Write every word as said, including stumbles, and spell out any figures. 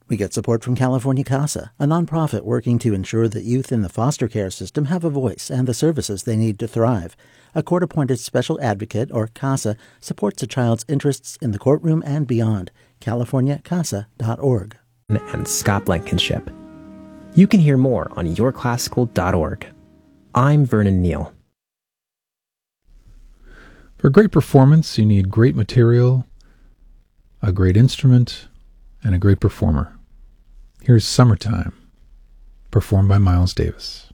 We get support from California CASA, a nonprofit working to ensure that youth in the foster care system have a voice and the services they need to thrive. A court-appointed special advocate, or CASA, supports a child's interests in the courtroom and beyond. california casa dot org. And Scott Blankenship. You can hear more on your class school dot org. I'm Vernon Neal. For great performance, you need great material, a great instrument, and a great performer. Here's Summertime, performed by Miles Davis.